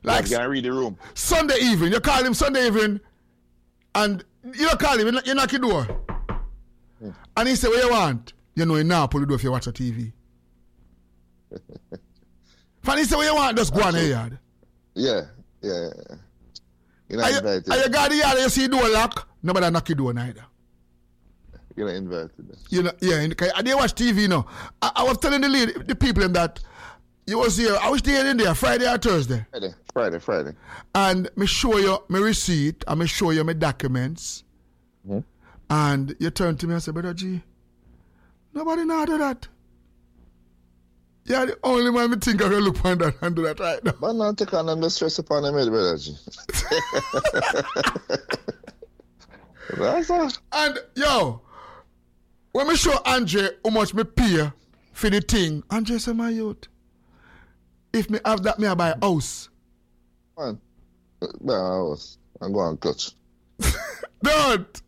Like, can read the room. Sunday evening, you call him Sunday evening, and you don't call him, you knock your door. And he say, what you want? You know, he now pull the door if you watch the TV. And he say, what you want? Just go on the yard. Yeah. You're not invited. Are you got the yard and you see the door lock? Nobody knock your door neither. You're not invited. You know, yeah, I didn't watch TV now. I was telling the people that you was here. I was there in there Friday or Thursday. Friday. And me show you my receipt and me show you my documents. Mm-hmm. And you turn to me and say, Brother G, nobody know how to do that. You're the only man me think I can look for that and do that right now. But not take on them the stress upon them, Brother G. That's all. And yo, when me show Andre how much me pay for the thing, Andre say, my youth, if me have that, me I buy a house. Man, buy a house and go and clutch. Don't.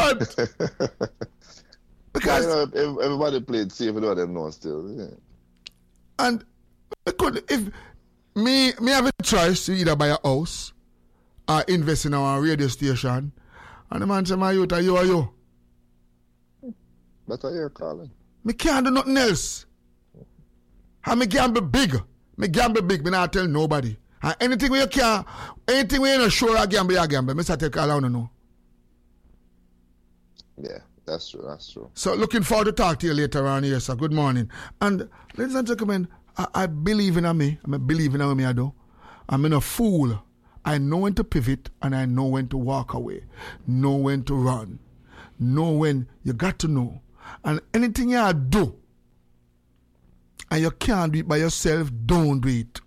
Because everybody played safe, you know them know still. Yeah. And if me have a choice to either buy a house or invest in our radio station, and the man say, my youth, are you? That's what you're calling. Me can't do nothing else. And me gamble big. Me not tell nobody. And anything where you're not sure I gamble, you gamble. Me say take all I know. Yeah, that's true. So looking forward to talk to you later on here, sir. Good morning. And ladies and gentlemen, I believe in me. I'm a believer in me, I do. I'm in a fool. I know when to pivot and I know when to walk away. Know when to run. Know when you got to know. And anything you do and you can't do it by yourself, don't do it.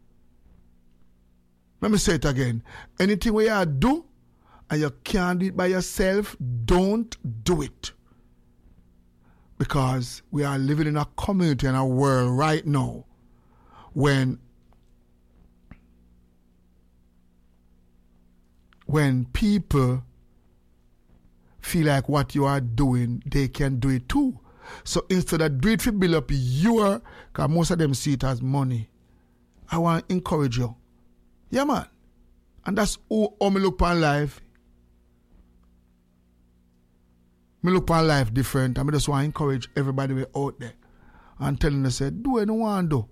Let me say it again. Anything where you do and you can't do it by yourself, don't do it. Because we are living in a community and a world right now when people feel like what you are doing, they can do it too. So instead of do it to build up because most of them see it as money, I want to encourage you. Yeah, man. And that's how I look upon life. I look upon life different. I just want to encourage everybody out there and telling them, say, do what you want to do.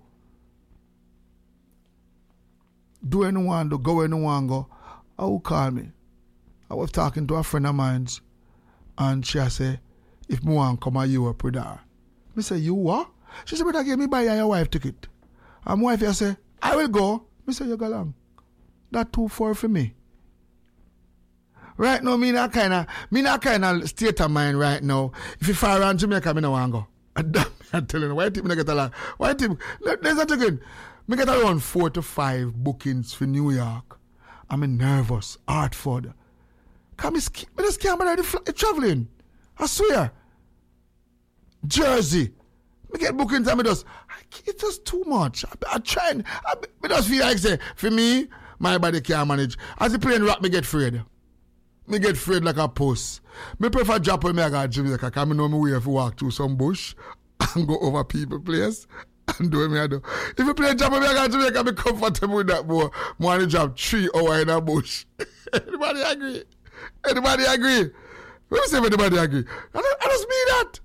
Do what you want to do. Go where you want to go. Who call me? I was talking to a friend of mine and she said, if I want to come to Europe with her. I said, you what? She said, but give me buy your wife ticket. And my wife I said, I will go. I said, you go along. That's too far for me. Right now, me not kind of state of mind right now. If you fly around Jamaica, I don't want to go. I'm telling you, why did I get along? Why did let's not again. I get around 4 to 5 bookings for New York. I'm nervous. Hartford. I just can't believe traveling. I swear. Jersey. I get bookings and it's just too much. I try. I just feel like say, for me, my body can't manage. As the plane rock, me get afraid. Me get afraid like a puss. Me prefer drop when I go to Jamaica because I know my way if you walk through some bush and go over people place and do what I do. If you play drop when I go to Jamaica, I'm comfortable with that boy. I want to drop 3 hours in a bush. Anybody agree? Anybody agree? Let me see if anybody agree. I just mean that.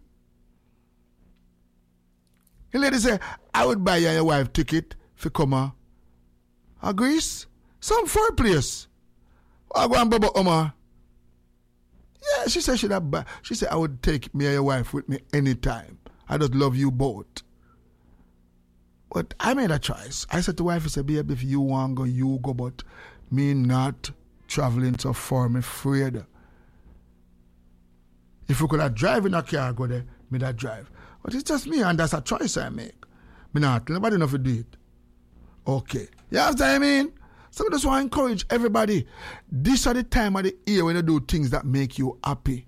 The lady say, I would buy you and your wife ticket for come a Greece. Some far place. I go and Baba Omar. Yeah, she said she said I would take me and your wife with me anytime. I just love you both. But I made a choice. I said to wife, I said, baby, if you want to go, you go, but me not traveling so far, I'm afraid. If we could have drive in a car, go there, me that drive. But it's just me, and that's a choice I make. Me not, nobody know if you do it. Okay. You know what I mean? So I just want to encourage everybody. This are the time of the year when you do things that make you happy.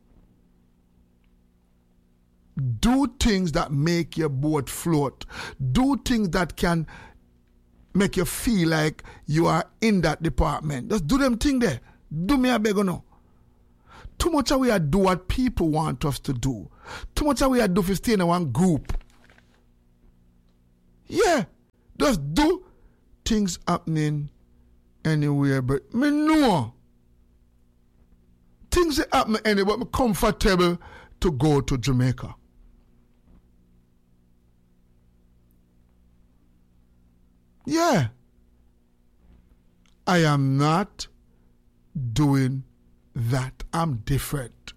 Do things that make your boat float. Do things that can make you feel like you are in that department. Just do them things there. Do me a beg or no. Too much of we are do what people want us to do. Too much of we are do to stay in one group. Yeah. Just do things happening anywhere, but me know things that happen anywhere, but I'm comfortable to go to Jamaica. Yeah. I am not doing that. I'm different.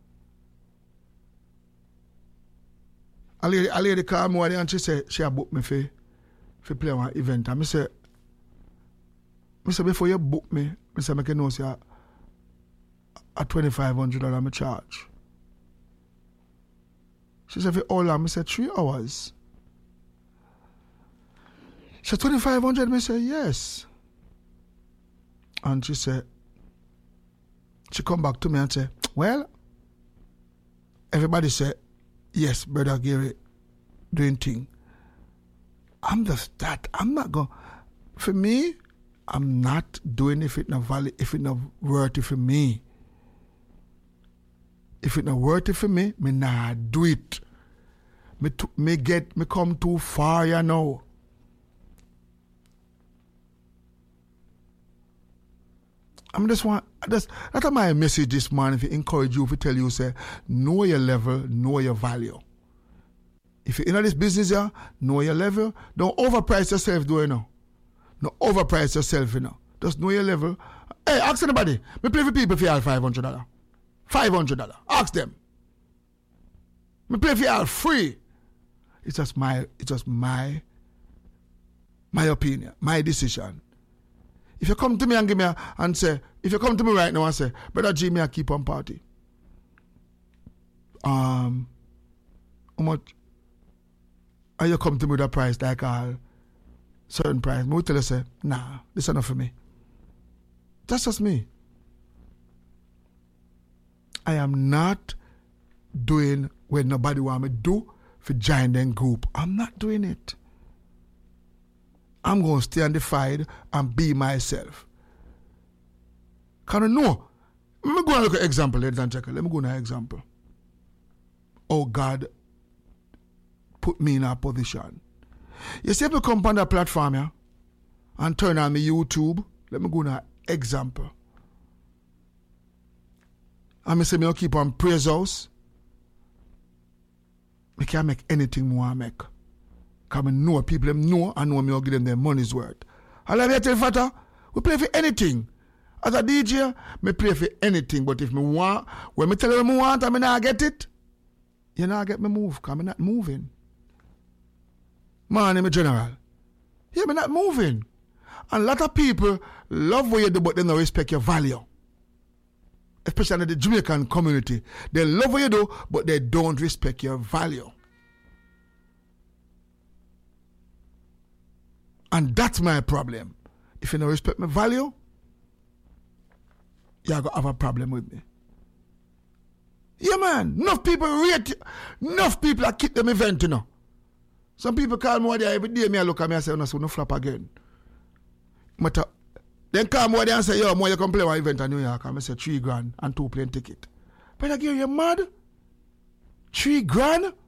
A lady called me and she said she had booked me for play one event. And I said, before you book me, I said, I can know say a $2,500 I charge. She said, for all long, I said 3 hours. She said, $2,500? I said, yes. And she said, she come back to me and said, well, everybody said, yes, Brother Gary, doing thing. I'm just that. I'm not going, for me, I'm not doing if it not valid, if it not worthy for me. If it not worthy for me, me not do it. Me come too far, you know. That's my message this morning, if encourage you, if tell you, say, know your level, know your value. If you're in this business here, know your level. Don't overprice yourself, do you know? Don't overprice yourself, you know. Just know your level. Hey, ask anybody. Me play for people for y'all $500. $500. Ask them. Me play for y'all free. It's just my opinion, my decision. If you come to me and give me and say, if you come to me right now and say, Brother G, me I keep on party. How much? And you come to me with a price like all certain price. Me will tell you say, nah, this is enough for me. That's just me. I am not doing what nobody want me to do for join them group. I'm not doing it. I'm going to stay undefied and be myself. Can you know? Let me go and look at an example, ladies and gentlemen. Let me go to an example. Oh, God put me in a position. You see, if you come on the platform here and turn on my YouTube, let me go to an example. And I say, I keep on praise house. I can't make anything more I make. Because I know people them know and know me will give them their money's worth. I love you tell Fata, we play for anything. As a DJ, me play for anything. But if me want, when me tell them I want and me not get it, you not get me move, because I'm not moving. Man, I'm a general. Yeah, me not moving. And a lot of people love what you do, but they don't respect your value. Especially in the Jamaican community. They love what you do, but they don't respect your value. And that's my problem. If you don't respect my value, you're going to have a problem with me. Yeah, man. Enough people rate, enough people that keep them event, you know. Some people call me there every day, me I look at me and say, no flap again. But then call me there and say, yo, you come play one event in New York. And I say, $3,000 and 2 plane ticket. But again, you're mad? $3,000?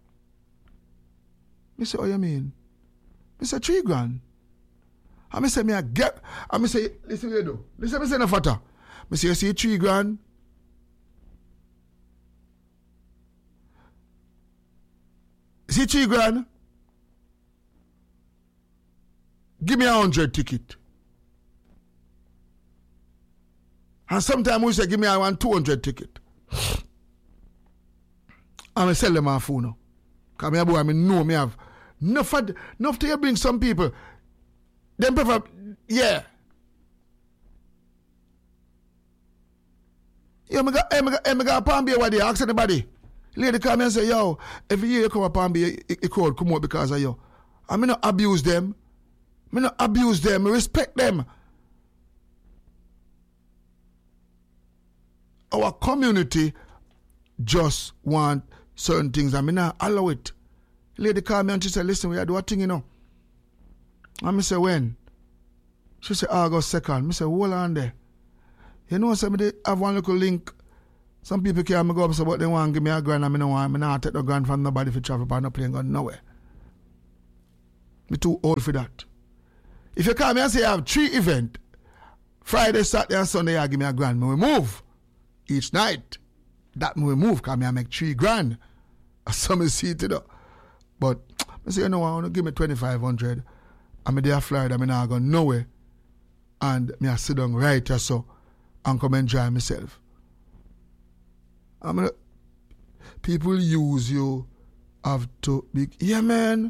I say, oh, you mean? I say, $3,000. I say, I say, listen what you do. Listen, I say, no fata. I say, you see $3,000? See $3,000? Give me 100 ticket. And sometimes we say, give me 200 ticket. And I sell them on phone now. Because I know me have enough to bring some people. Them prefer, yeah. Yeah, I got Palm Bay over there. Ask anybody. Lady come and say, yo, every year you come up Palm Bay, a crowd come out because of you. I mean, not abuse them. I not abuse them. I respect them. Our community just want certain things. I mean, not allow it. Lady called me and she said, listen, we are doing a thing, you know. And I said, when? She said, August 2nd. I said, hold on there. You know, somebody have one little link. Some people can't go up so but they want to give me a grand and I don't want. I not take no grand from nobody for travel by no plane going nowhere. Me too old for that. If you call me and say you have 3 events, Friday, Saturday, and Sunday, you give me a grand. Me will move each night. That me will move because I make 3 grand. So me see it, you know. But I say, you know, I want to give me 2,500. I'm there in Florida, I'm not going nowhere. And me I sit down right here so and come enjoy myself. People use you have to be, yeah, man.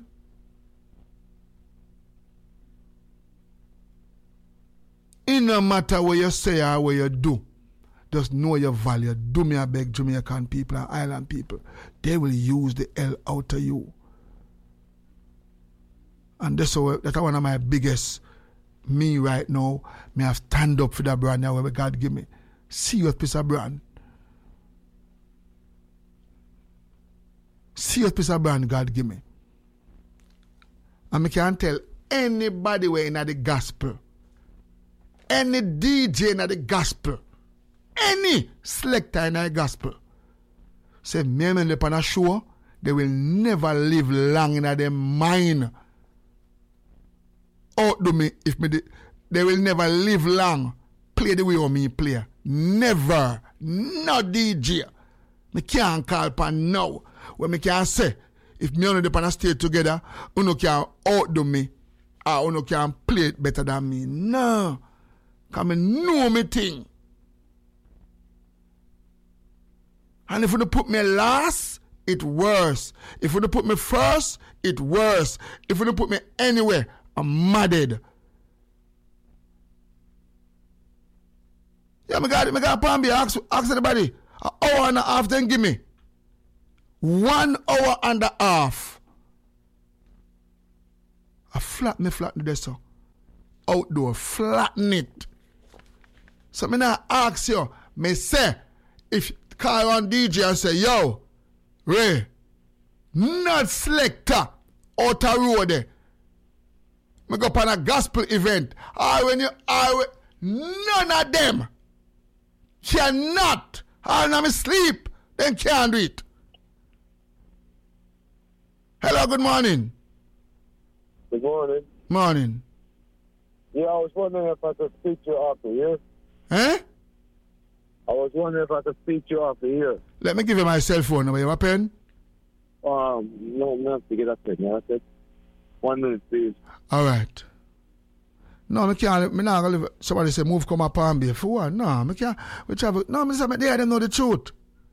It no matter what you say or what you do, just know your value. Do me a beg Jamaican people and island people. They will use the hell out of you. And that's one of my biggest, me right now, me have stand up for that brand now where God give me. Serious piece of brand. Serious piece of brand God give me. And me can tell anybody where in the gospel, any DJ in the gospel, any selector in the gospel, say me and them on a show, they will never live long in their mind. Outdo me if me they will never live long. Play the way me play. Never. No DJ. Me can't call upon now. When me can say, if me and them stay together, uno can outdo me. Or uno can play it better than me. No. Because I know me thing. And if you don't put me last, it worse. If you don't put me first, it worse. If you don't put me anywhere, I'm madded. Yeah, me got Palm Bay. Ask anybody. An hour and a half, then give me. 1 hour and a half. I flatten this so. Outdoor, flatten it. So me now ask you, me say, if call on DJ and say, yo, Ray, not selector out a road there. Me go up on a gospel event. None of them cannot. All now me sleep, then can't do it. Hello, good morning. Good morning. Morning. Yeah, I was wondering if I could speak to you after here. Eh? I was wondering if I could speak to you after here. Let me give you my cell phone number. You have a pen? No, not to get a pen. I said 1 minute, please. All right. No, I can't. Me not gonna leave. Somebody say move come up Palm Bay for what? No, I can't. We travel. No, me say me there. Them know the truth.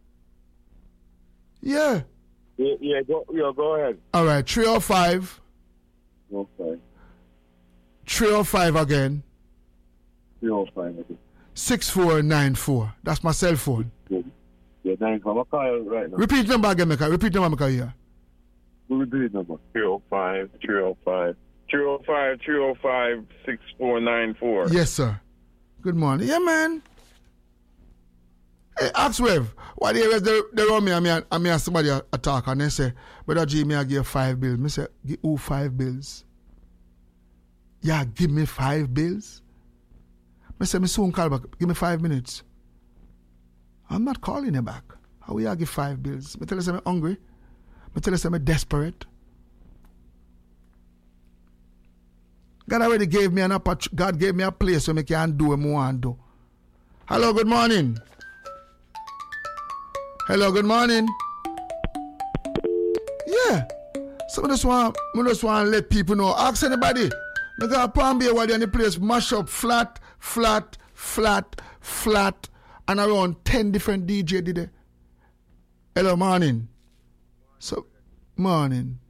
Yeah. Yeah, go ahead. All right. 305. Okay. 305 again. 305 again. 6494. That's my cell phone. Yeah, 94. I'll call you right now. Repeat number again, Mika. Repeat number, Mika, here. Repeat number. 305 6494. Yes, sir. Good morning. Yeah, man. Hey, Axwave, why they run me and me and somebody attack and they say, Brother G, me I give you 5 bills. Me say, give who 5 bills? Yeah, give me 5 bills? Me say, me soon call back. Give me 5 minutes. I'm not calling you back. How will you give 5 bills? Me tell you I'm hungry. Me tell you I'm desperate. God already gave me an opportunity. God gave me a place where I can do what I want to do. Hello, good morning. Hello, good morning. Yeah. So I just want to let people know. Ask anybody. I got Palm Bay while they're in the place mash up flat, and around 10 different DJ did it. Hello, morning. So, morning.